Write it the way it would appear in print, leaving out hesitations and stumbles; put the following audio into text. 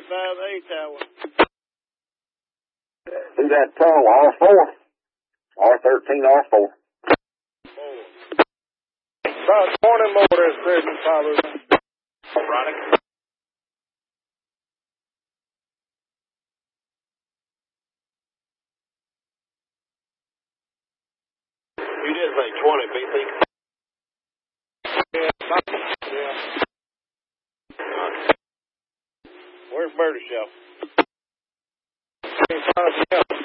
35A tower. Who's that tunnel? R4? R13, R4. About 20 more there, Sergeant Powers. Veronica. You did say 20, BC. Yeah. Where's Birdie Shell? Can't find him.